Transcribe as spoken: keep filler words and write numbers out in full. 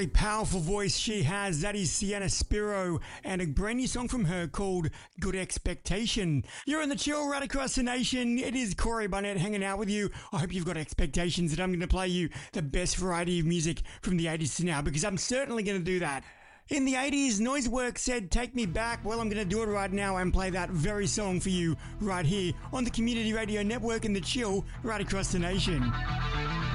A powerful voice she has. That is Sienna Spiro, and a brand new song from her called Good Expectation. You're in the chill right across the nation. It is Corey Barnett hanging out with you. I hope you've got expectations that I'm going to play you the best variety of music from the eighties to now, because I'm certainly going to do that. In the eighties, Noisework said, take me back. Well, I'm going to do it right now and play that very song for you right here on the Community Radio Network and the chill right across the nation.